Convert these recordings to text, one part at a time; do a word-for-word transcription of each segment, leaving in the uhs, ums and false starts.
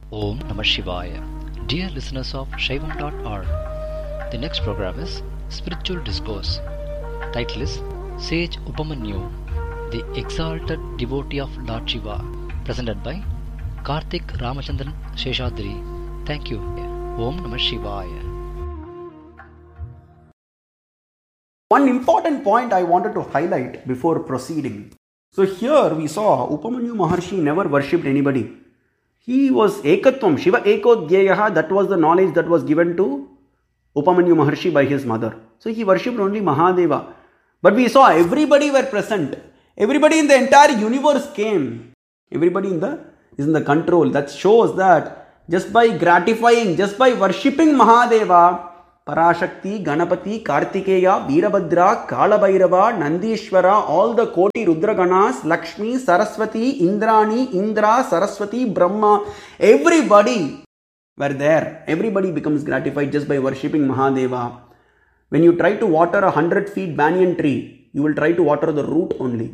Om Namah Shivaya. Dear listeners of Shaivam dot org, the next program is Spiritual Discourse. Title is Sage Upamanyu, the Exalted Devotee of Lord Shiva, presented by Karthik Ramachandran Sheshadri. Thank you. Om Namah Shivaya. One important point I wanted to highlight before proceeding. So here we saw Upamanyu Maharshi never worshipped anybody. He was Ekatvam, Shiva Ekodhyayaha, that was the knowledge that was given to Upamanyu Maharshi by his mother. So he worshipped only Mahadeva. But we saw everybody were present. Everybody in the entire universe came. Everybody in the is in the control. That shows that just by gratifying, just by worshipping Mahadeva, Parashakti, Ganapati, Kartikeya, Veerabhadra, Kalabhairava, Nandishwara, all the Koti Rudraganas, Lakshmi, Saraswati, Indrani, Indra, Saraswati, Brahma, everybody were there. Everybody becomes gratified just by worshipping Mahadeva. When you try to water a hundred feet banyan tree, you will try to water the root only.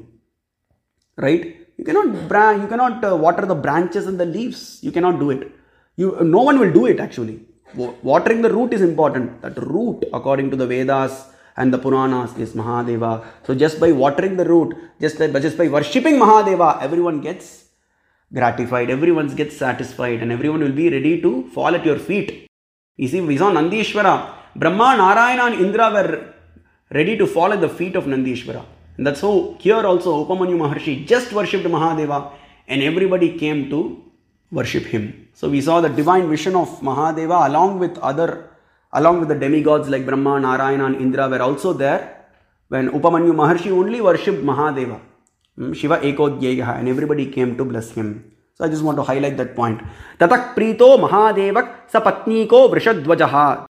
Right? You cannot, bra- you cannot uh, water the branches and the leaves. You cannot do it. You, no one will do it actually. Watering the root is important. That root, according to the Vedas and the Puranas, is Mahadeva. So just by watering the root, just by, just by worshipping Mahadeva, everyone gets gratified, everyone gets satisfied, and everyone will be ready to fall at your feet. You see, we saw Nandishwara. Brahma, Narayana and Indra were ready to fall at the feet of Nandishwara. And that's how here also Upamanyu Maharshi just worshipped Mahadeva and everybody came to worship him. So we saw the divine vision of Mahadeva along with other, along with the demigods like Brahma, Narayana and Indra were also there when Upamanyu Maharshi only worshipped Mahadeva, Shiva Ekodhyayaha, and everybody came to bless him. So I just want to highlight that point. Tatak Prito Mahadevak Sapatniko Vrishadvajaha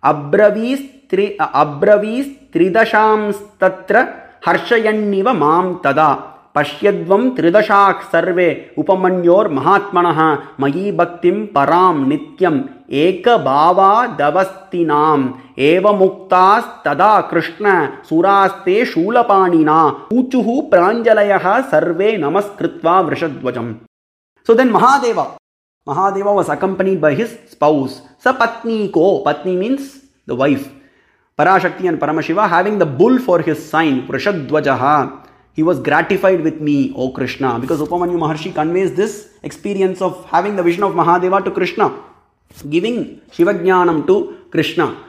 Abravis tri Abravis Tridasham Tatra Harshayanniva Mam Tada Pashyadvam Tridashak Sarve Upamanyor Mahatmanaha Mayi Bhaktim Param Nityam Eka Bhava Davastinam Eva Muktas Tada Krishna Suraste Shulapanina Uchuhu Pranjalayaha Sarve Namaskritva Vrishadvajam. So then Mahadeva, Mahadeva was accompanied by his spouse, Sapatniko. Patni means the wife. Parashakti and Paramashiva having the bull for his sign, Vrishadvajaha. He was gratified with me, O Krishna, because Upamanyu Maharshi conveys this experience of having the vision of Mahadeva to Krishna, giving Shivajnanam to Krishna.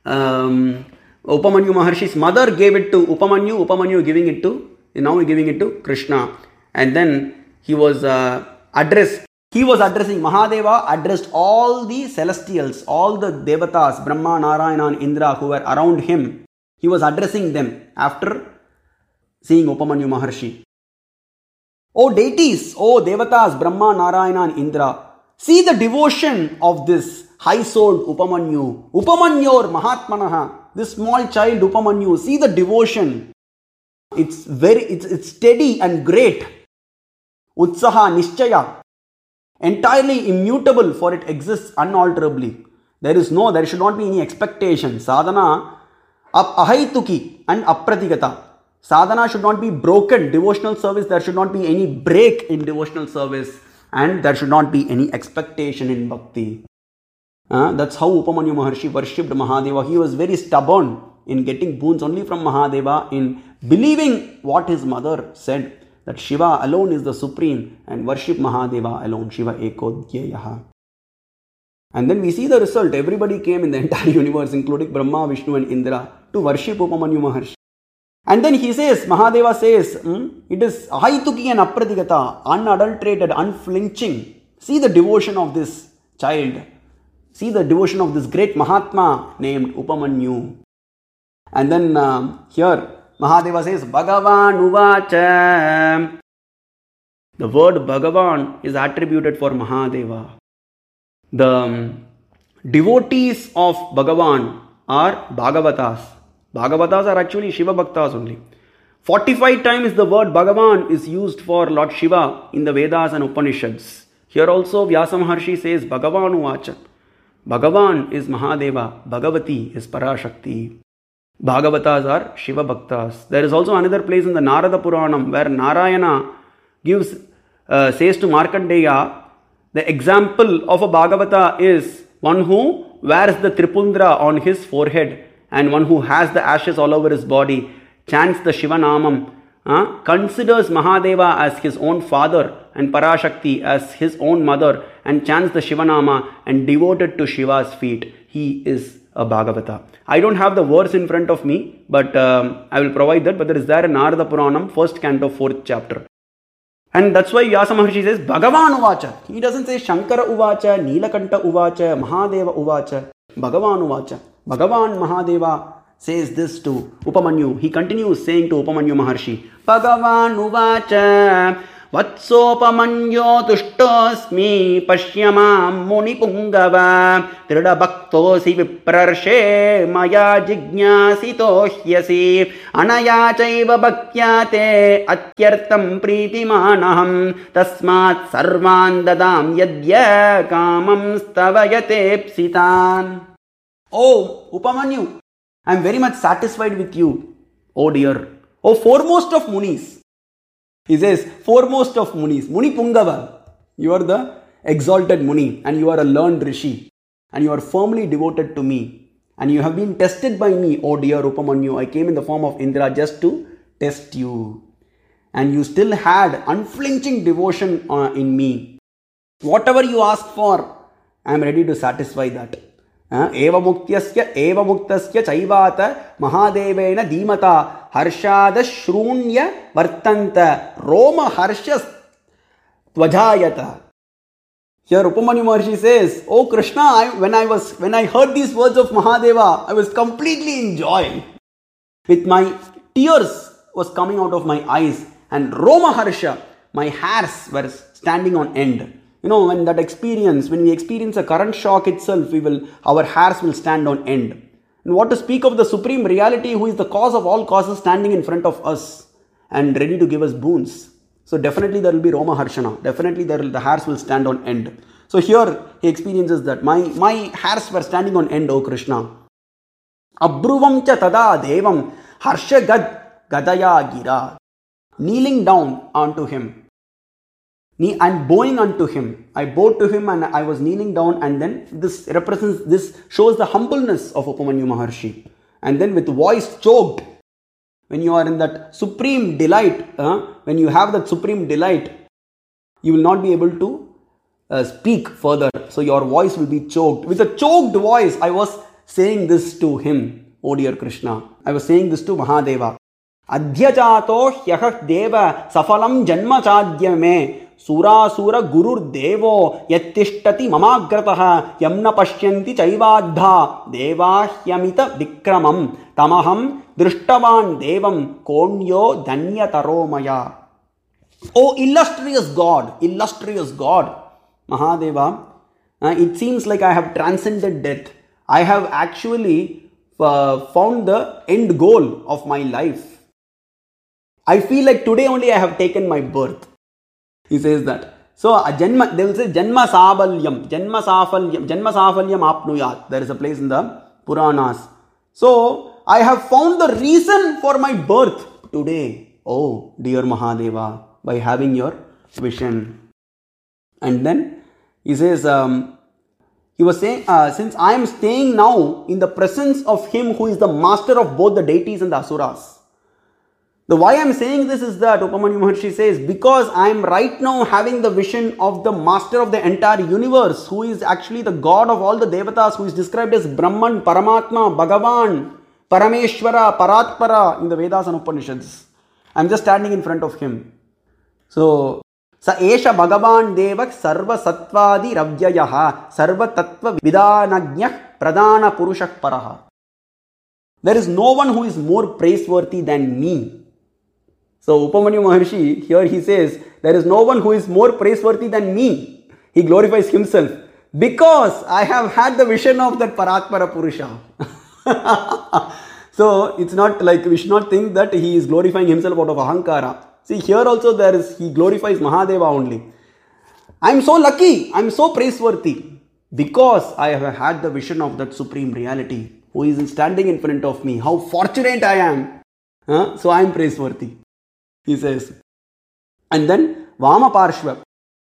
Um, Upamanyu Maharshi's mother gave it to Upamanyu, Upamanyu giving it to, now giving it to Krishna. And then he was uh, addressed, he was addressing, Mahadeva addressed all the celestials, all the devatas, Brahma, Narayana and Indra who were around him. He was addressing them after seeing Upamanyu Maharshi. O deities, O devatas, Brahma, Narayana and Indra, see the devotion of this high-souled Upamanyu. Upamanyor Mahatmanaha, this small child Upamanyu, see the devotion. It's very, it's, it's steady and great. Utsaha, Nishchaya, entirely immutable, for it exists unalterably. There is no, there should not be any expectation. Sadhana, ahaituki and apratigata. Sadhana should not be broken. Devotional service, there should not be any break in devotional service, and there should not be any expectation in bhakti. Uh, that's how Upamanyu Maharshi worshipped Mahadeva. He was very stubborn in getting boons only from Mahadeva, in believing what his mother said, that Shiva alone is the supreme, and worship Mahadeva alone, Shiva Ekodhyayaha. And then we see the result. Everybody came in the entire universe, including Brahma, Vishnu and Indra, to worship Upamanyu Maharshi. And then he says, Mahadeva says, hmm, it is ahaituki and apratigata, unadulterated, unflinching. See the devotion of this child. See the devotion of this great Mahatma named Upamanyu. And then uh, here, Mahadeva says, Bhagavan Uvacha. The word Bhagavan is attributed for Mahadeva. The um, devotees of Bhagavan are Bhagavatas. Bhagavatas are actually Shiva Bhaktas only. forty-five times the word Bhagavan is used for Lord Shiva in the Vedas and Upanishads. Here also Vyasa Maharshi says Bhagavan Uvacha. Bhagavan is Mahadeva, Bhagavati is Parashakti. Bhagavatas are Shiva Bhaktas. There is also another place in the Narada Puranam where Narayana gives, uh, says to Markandeya The example of a Bhagavata is one who wears the Tripundra on his forehead and one who has the ashes all over his body, chants the Shivanamam, uh, considers Mahadeva as his own father and Parashakti as his own mother, and chants the Shivanama and devoted to Shiva's feet. He is a Bhagavata. I don't have the verse in front of me, but um, I will provide that. But there is there in Narada Puranam, first canto, fourth chapter. And that's why Vyasa Maharshi says Bhagavan Uvacha. He doesn't say Shankara Uvacha, Nilakanta Uvacha, Mahadeva Uvacha. Bhagavan Uvacha. Bhagavan Mahadeva says this to Upamanyu. He continues saying to Upamanyu Maharshi, Bhagavan Uvacha Vatsopamanyo Tuštosmi Pashyamam Muni Pungava Trida Bhaktosi Viprarshe Maya Jignasito Hyasi Anaya Chaiva Bhakyate Atyartam Pritimanaham Tasmat Sarvan Dadam Yadya Kamam Stavayate Psitan. Oh, Upamanyu, I am very much satisfied with you, oh dear, oh foremost of Munis. He says, foremost of Munis, Muni Pungava, you are the exalted Muni and you are a learned Rishi and you are firmly devoted to me and you have been tested by me, oh dear Upamanyu. I came in the form of Indra just to test you and you still had unflinching devotion uh, in me. Whatever you ask for, I am ready to satisfy that. Eva muktyasya eva muktasya chaivata mahadevena dhimata harshada shrunya vartanta roma harshas tvajayata. Here Upamanyu Maharshi says, oh Krishna, I, when I was when I heard these words of Mahadeva, I was completely in joy. With my tears was coming out of my eyes and roma harsha, my hairs were standing on end. You know, when that experience, when we experience a current shock itself, we will, our hairs will stand on end. And what to speak of the Supreme Reality who is the cause of all causes standing in front of us and ready to give us boons. So definitely there will be Roma Harshana. Definitely there will, the hairs will stand on end. So here he experiences that. My, my hairs were standing on end, O Krishna. Abruvam cha tada devam harsha gad gadaya gira. Kneeling down onto him. And bowing unto him. I bowed to him and I was kneeling down, and then this represents, this shows the humbleness of Upamanyu Maharshi. And then with voice choked, when you are in that supreme delight, uh, when you have that supreme delight, you will not be able to uh, speak further. So your voice will be choked. With a choked voice, I was saying this to him, O dear Krishna. I was saying this to Mahadeva. Adhyajato hyahak deva safalam janma chadyame Surasura Gurur Devo Yattishtati Mamagrataha Yamna Pashyanti Chaivadha Deva Hyamita Vikramam Tamaham Drishtavan Devam Konyo Danya Taromaya. Oh illustrious God, illustrious God, Mahadeva, uh, it seems like I have transcended death. I have actually uh, found the end goal of my life. I feel like today only I have taken my birth. He says that. So, a janma, they will say Janma Sabalyam, Janma Safalyam, Janma Safalyam Apnuyat. There is a place in the Puranas. So, I have found the reason for my birth today. Oh, dear Mahadeva, by having your vision. And then he says, um, he was saying, uh, since I am staying now in the presence of him who is the master of both the deities and the asuras. The why I am saying this is that Upamanyu Maharshi says, because I am right now having the vision of the master of the entire universe, who is actually the god of all the devatas, who is described as Brahman, Paramatma, Bhagavan, Parameshwara, Paratpara in the Vedas and Upanishads. I am just standing in front of him. So, Sa Esha Bhagavan Devak Sarva Satvadi Ravyayaha Sarva Tattva Vidanajnah Pradana Purushak Paraha. There is no one who is more praiseworthy than me. So Upamanyu Maharshi, here he says, there is no one who is more praiseworthy than me. He glorifies himself because I have had the vision of that Paratpara Purusha. So it's not like, we should not think that he is glorifying himself out of Ahankara. See, here also there is, he glorifies Mahadeva only. I am so lucky, I am so praiseworthy because I have had the vision of that Supreme Reality who is standing in front of me. How fortunate I am. Huh? So I am praiseworthy, he says. And then Vama Parshva.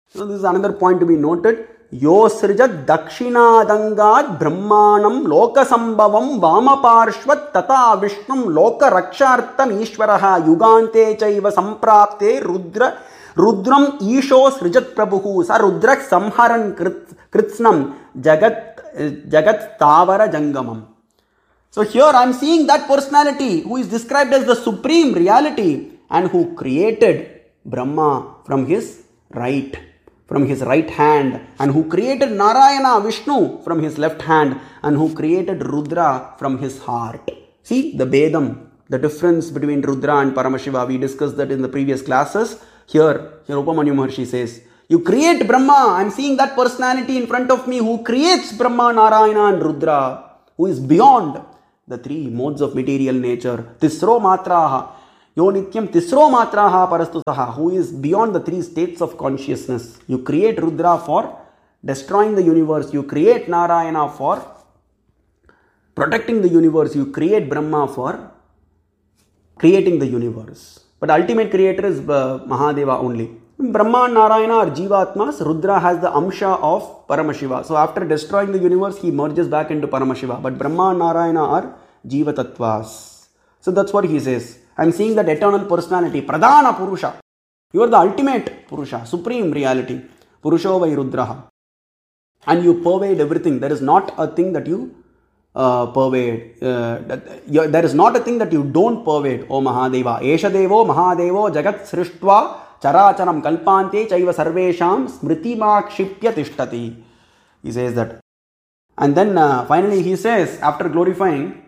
So this is another point to be noted. Yo srijat dakshinadangad brahmanam lokasambhavam vamaparshvat tata vishnum lokarakshartam ishvaraha yugante chaiva samprapte rudra rudram isho srijat prabhuhu sa rudrak samharan kritsnam jagat jagat tavara jangamam. So here I am seeing that personality who is described as the supreme reality and who created Brahma from his right, from his right hand, and who created Narayana, Vishnu from his left hand, and who created Rudra from his heart. See the Bedam, the difference between Rudra and Paramashiva. We discussed that in the previous classes. Here, here Upamanyu Maharshi says, you create Brahma. I am seeing that personality in front of me who creates Brahma, Narayana and Rudra, who is beyond the three modes of material nature. Tisro matraha. Yo nityam tisro matraha parastusaha. Who is beyond the three states of consciousness. You create Rudra for destroying the universe. You create Narayana for protecting the universe. You create Brahma for creating the universe. But the ultimate creator is uh, Mahadeva only. Brahma and Narayana are Jivatmas. Rudra has the Amsha of Paramashiva. So after destroying the universe, he merges back into Paramashiva. But Brahma and Narayana are Jivatattvas. So that's what he says. I am seeing that eternal personality. Pradhana Purusha. You are the ultimate Purusha, supreme reality. Purusho vai Rudraha. And you pervade everything. There is not a thing that you uh, pervade. Uh, that, you, there is not a thing that you don't pervade, O Mahadeva. Esha Devo Mahadevo Jagat Srishtva Characharam Kalpante Chaiva Sarvesham Smritimakshipya Tishtati. He says that. And then uh, finally he says, after glorifying,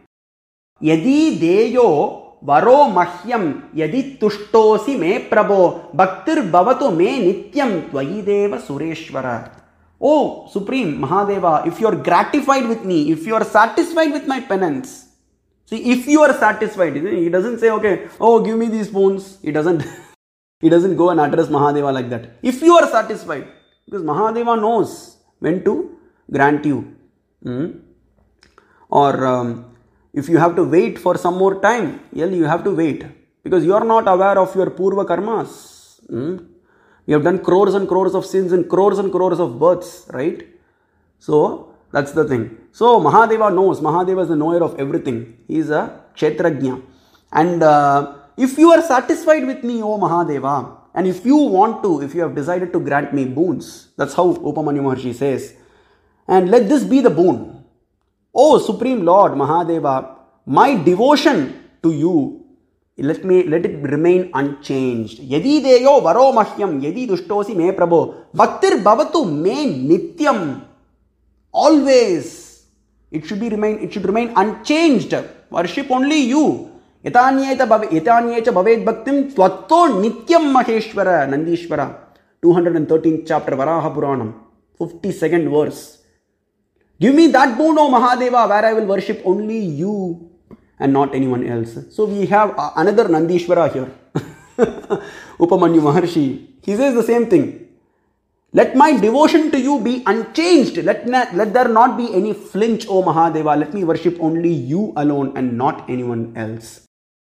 Yadi Deyo Varo Mahyam Yadi Tushtosi Me Prabho Bhaktir Bhavatu Me Nityam Tvayideva Sureshwara. Oh Supreme Mahadeva, if you are gratified with me, if you are satisfied with my penance. See, if you are satisfied, he doesn't say, okay, oh, give me these spoons. He doesn't. He doesn't go and address Mahadeva like that. If you are satisfied, because Mahadeva knows when to grant you. Hmm? Or um, if you have to wait for some more time, well, you have to wait. Because you are not aware of your purva karmas. Hmm? You have done crores and crores of sins and crores and crores of births, right? So, that's the thing. So, Mahadeva knows. Mahadeva is the knower of everything. He is a Kshetrajna. And uh, if you are satisfied with me, O Mahadeva, and if you want to, if you have decided to grant me boons, that's how Upamanyu Maharshi says, and let this be the boon. O Supreme Lord Mahadeva, my devotion to you, let me let it remain unchanged. Yadi deyo varo mahyam, yadi dushtosi me prabho, bhaktir bhavatu me nityam. Always, it should be remain. It should remain unchanged. Worship only you. Yatanyeta bhaved bhaktim tvatto nityam maheshwara Nandishwara. two hundred thirteenth chapter Varaha Puranam, fifty-second verse. Give me that boon, O Mahadeva, where I will worship only you and not anyone else. So we have another Nandishwara here. Upamanyu Maharshi. He says the same thing. Let my devotion to you be unchanged. Let, not, let there not be any flinch, O Mahadeva. Let me worship only you alone and not anyone else.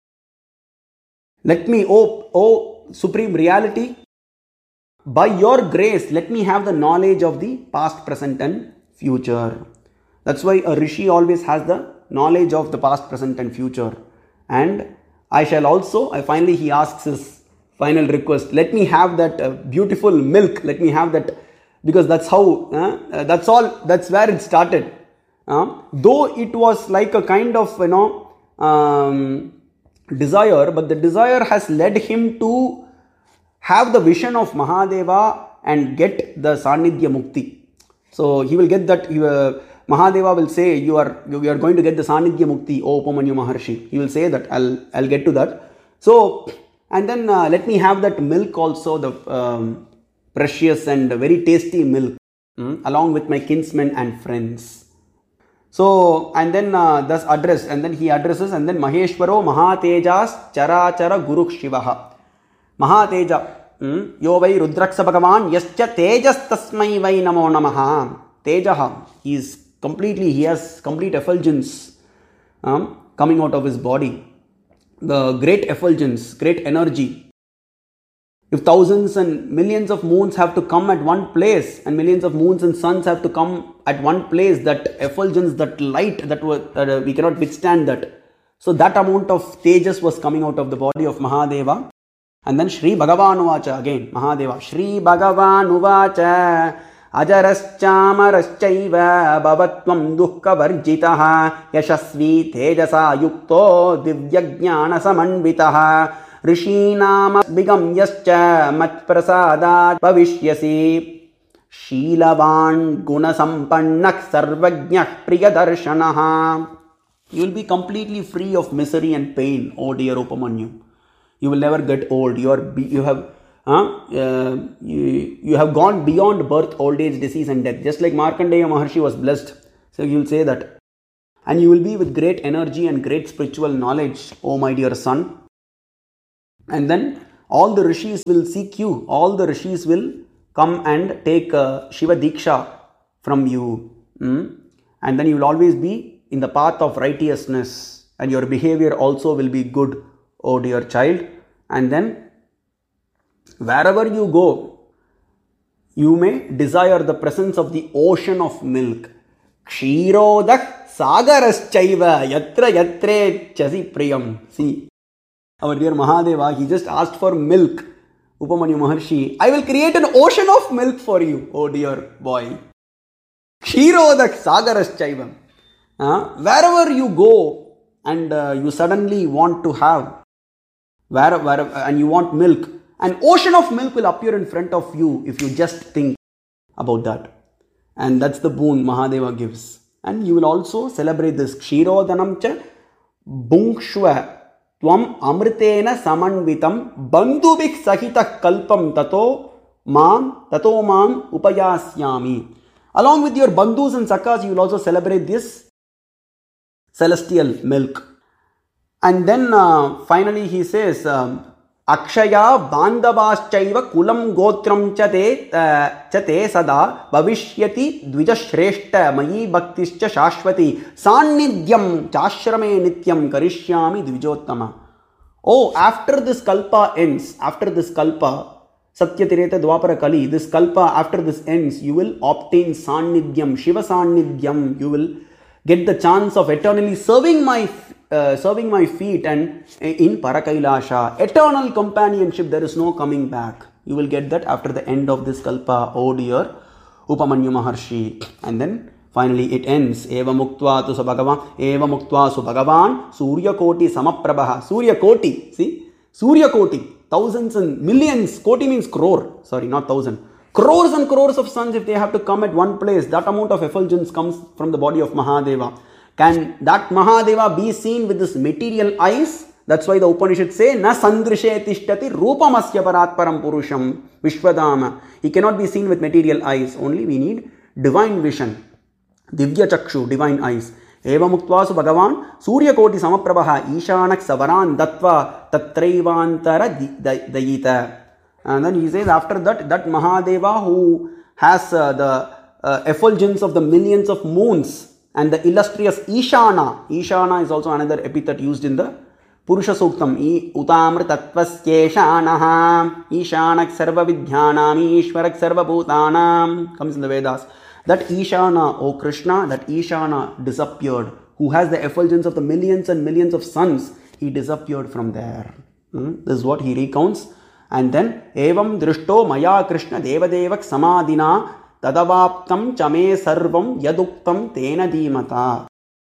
Let me, O, O Supreme Reality, by your grace, let me have the knowledge of the past, present and future. That's why a Rishi always has the knowledge of the past, present and future. And I shall also, I finally he asks his final request, let me have that uh, beautiful milk, let me have that, because that's how, uh, that's all, that's where it started. Uh, though it was like a kind of, you know, um, desire, but the desire has led him to have the vision of Mahadeva and get the Sanidhya Mukti. So he will get that, he, uh, Mahadeva will say, you are you are going to get the Sanidhya Mukti, O Upamanyu Maharshi. He will say that, I'll, I'll get to that. So, and then uh, let me have that milk also, the um, precious and very tasty milk, mm, along with my kinsmen and friends. So, and then uh, thus address, and then he addresses, and then Maheshwaro Mahatejas Charachara Guru Shivaha. Mahateja, mm, Yo vai Rudraksa Bhagavan, Yascha Tejas Tasmai vai Namo Namaha. Tejaha, he is completely, he has complete effulgence um, coming out of his body. The great effulgence, great energy. If thousands and millions of moons have to come at one place, and millions of moons and suns have to come at one place, that effulgence, that light, that, was, that uh, we cannot withstand that. So that amount of tejas was coming out of the body of Mahadeva. And then Shri Bhagavan Uvacha, again, Mahadeva. Shri Bhagavan Uvacha Ajaraschamaraschaiva Bhavatvam Dukkha Varjitaha Yashasvi Tejasa Yukto Divyajnana Samanvitaha Rishinama Bigam Yascha Matprasadat Bhavishyasi Sheelavan Guna Sampannak Sarvajnyak Priyadarshanaha. You will be completely free of misery and pain, O dear Upamanyu. You will never get old. You are you have uh, uh, you, you have gone beyond birth, old age, disease and death. Just like Markandeya Maharshi was blessed. So you will say that. And you will be with great energy and great spiritual knowledge, O my dear son. And then all the rishis will seek you. All the rishis will come and take uh, Shiva Diksha from you. Mm? And then you will always be in the path of righteousness. And your behavior also will be good, O dear child. And then wherever you go, you may desire the presence of the ocean of milk. Kshirodak sagaraschaiva yatra yatre chasi priyam. See, our dear Mahadeva, he just asked for milk. Upamanyu Maharshi, I will create an ocean of milk for you, oh dear boy. Kshirodak sagaraschaiva. Uh, wherever you go and uh, you suddenly want to have, where, where, and you want milk, an ocean of milk will appear in front of you if you just think about that. And that's the boon Mahadeva gives. And you will also celebrate this. Kshirodanam cha bhungshva tvam amritena samanvitam bandhubik sahita kalpam tato mam tato mam upayasyami. Along with your bandhus and sakas, you will also celebrate this celestial milk. And then uh, finally he says, um, Akshaya bandavaschaiva kulam gotram chate chate sada bhavishyati dvijashreshta mayi bhaktischa shashvati sannidhyam chashrame nityam karishyami dvijottama. Oh, after this kalpa ends, after this kalpa, Satyatireta Dwapara Kali, this kalpa, after this ends, you will obtain sannidhyam, Shiva sannidhyam. You will get the chance of eternally serving my uh, serving my feet and in Parakailasha. Eternal companionship, there is no coming back. You will get that after the end of this kalpa, oh dear Upamanyu Maharshi. And then finally it ends. Eva muktva tu subhagavan, eva muktva subhagavan, Surya Koti samaprabha. Surya Koti, see? Surya Koti, thousands and millions. Koti means crore, sorry, not thousand. Crores and crores of suns, if they have to come at one place, that amount of effulgence comes from the body of Mahadeva. Can that Mahadeva be seen with this material eyes? That's why the Upanishad say, Na sandrishe tishtati rupamasya paratparam purusham vishwadama. He cannot be seen with material eyes. Only we need divine vision. Divya chakshu, divine eyes. Eva muktvasu bhagavan surya koti samaprabha ishanak savaran dattva tatraivantara dayita. And then he says after that, that Mahadeva who has uh, the uh, effulgence of the millions of moons and the illustrious Ishana. Ishana is also another epithet used in the Purusha Suktam. Utamr tattvaskyeshanaha Ishanak sarva vidhyanam Ishwarak sarva bhutanam comes in the Vedas. That Ishana, O Krishna, that Ishana disappeared. Who has the effulgence of the millions and millions of suns, he disappeared from there. Hmm? This is what he recounts. And then, Evam drishto maya Krishna devadevak samadina tadavaptam chame sarvam yaduktam tena dhimata.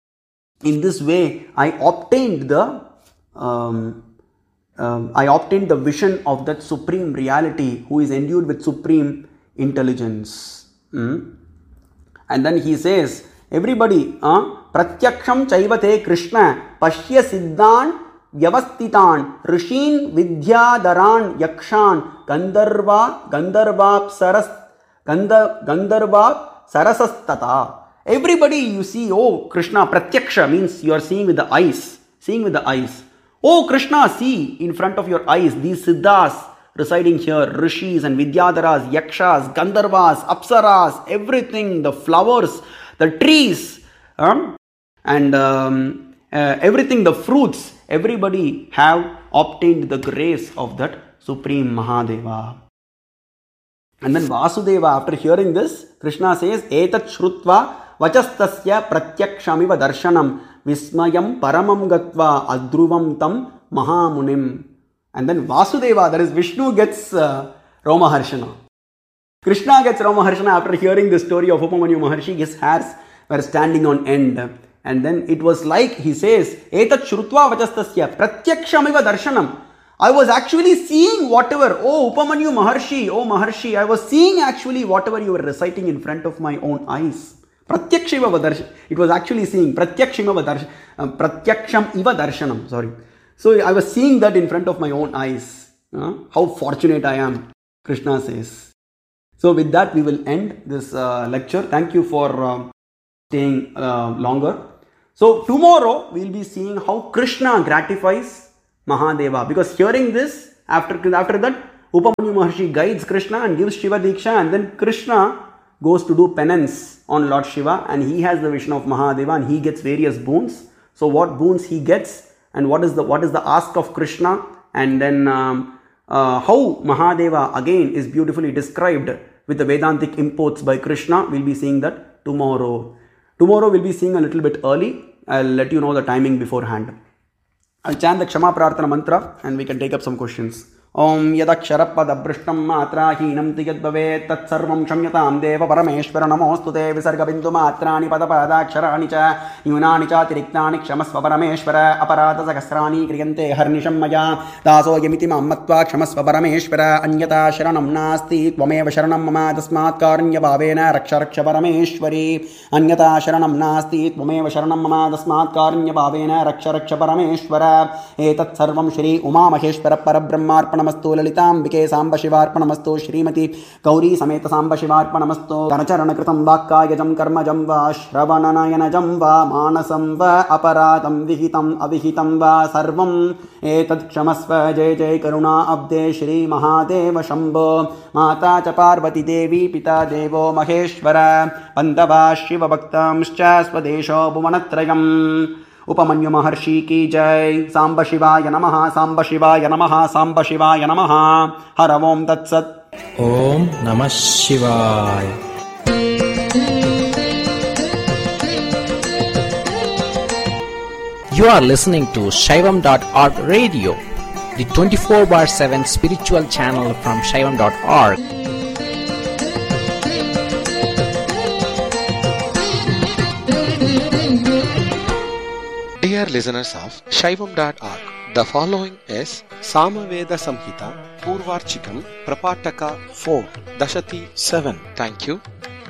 In this way, I obtained the um, um, I obtained the vision of that supreme reality who is endued with supreme intelligence. Hmm? And then he says, everybody, uh, pratyaksham chaivate Krishna pashya siddhan Vyavastitan, Rishin, Vidyadaran, Yakshan, Gandharva, Gandharva, Saras, Gandha, Gandharva, Sarasastata. Everybody you see, oh Krishna, Pratyaksha means you are seeing with the eyes, seeing with the eyes. Oh Krishna, see in front of your eyes these Siddhas residing here, Rishis and Vidyadaras, Yakshas, Gandharvas, Apsaras, everything, the flowers, the trees, um, and um, uh, everything, the fruits. Everybody have obtained the grace of that Supreme Mahadeva. And then Vasudeva, after hearing this, Krishna says, Etat Shrutva Vachastasya Pratyakshamiva Darshanam Vismayam Paramam Gatva Adruvam Tam Mahamunim. And then Vasudeva, that is Vishnu, gets uh, Romaharshana. Krishna gets Romaharshana after hearing the story of Upamanyu Maharshi. His hairs were standing on end. And then it was like, he says, Etat Shrutva Vachastasya Pratyakshamiva Darshanam. I was actually seeing whatever, oh Upamanyu Maharshi, oh Maharshi, I was seeing actually whatever you were reciting in front of my own eyes. Pratyaksham iva darshanam. It was actually seeing Pratyaksham iva darshanam. Uh, Pratyaksham iva darshanam. Sorry. So I was seeing that in front of my own eyes. Uh, how fortunate I am, Krishna says. So with that we will end this uh, lecture. Thank you for uh, staying uh, longer. So tomorrow we will be seeing how Krishna gratifies Mahadeva, because hearing this, after, after that, Upamanyu Maharshi guides Krishna and gives Shiva Diksha, and then Krishna goes to do penance on Lord Shiva, and he has the vision of Mahadeva and he gets various boons. So what boons he gets, and what is the what is the ask of Krishna, and then um, uh, how Mahadeva again is beautifully described with the Vedantic imports by Krishna. We'll be seeing that tomorrow. Tomorrow we'll be seeing a little bit early. I'll let you know the timing beforehand. I'll chant the Kshama Prarthana mantra and we can take up some questions. Om Yadaksharapada Brishtam Matra Hinam Tiyadbave Tat Sarvam Shamyatam Deva Parameshwara Namostute Visarga Bindu Matrani Padapada Ksharani Cha Yunani Cha Tiriktani Kshamasva Parameshwara Aparata Sakasrani Kriyante Harnisham Maya Daso Yamiti Mammatva Kshamasva Parameshwara Anyata Sharanam Nasti Tvameva Sharanam Mama Tasmat Karnya Bhavena Raksha Raksha Parameshwari Anyata Sharanam Nasti Tvameva Sharanam Mama Tasmat Karnya Bhavena Raksha Raksha Parameshwara Etat Sarvam Shri Uma Maheshwara Parabrahmarpana Namastu Lalitambique Samba Shivarpanamastu Shrimati Gauri Sameta Samba Shivarpanamastu Ganacharana Kritam Vakka Yajam Karma Jamba Shravananayana Jamba Manasamba Aparatam Vihitam Avihitam Va Sarvam Etad Kshamasva Jai Jai Karuna Abde Shri Mahadeva Shambho Mata Cha Parvati Devi Pita Devo Maheshwara Pandava Shiva Bhaktamscha Swadesho Bhumanatrayam Upamanyu Maharshi ki jai. Samba Shivaya Namaha, Samba Shivaya Namaha, Samba Shivaya Namaha. Haravom Tat Sat. Om Namah Shivaya. You are listening to Shaivam dot org radio, the twenty-four bar seven spiritual channel from Shaivam dot org. Dear listeners of Shaivam dot org, the following is Samaveda Samhita Purvarchikam Prapataka four Dashati seven. Thank you.